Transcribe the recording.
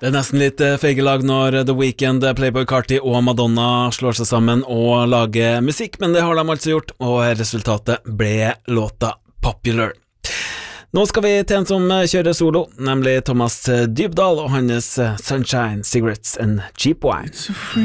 Det nesten litt feigelag når The Weeknd, Playboy Carti og Madonna slår seg sammen og lager musikk, men det har de altså gjort, og resultatet ble låta Popular. Nå skal vi til en som kjører solo, nemlig Thomas Dybdahl og hans Sunshine, Cigarettes and Cheap Wine.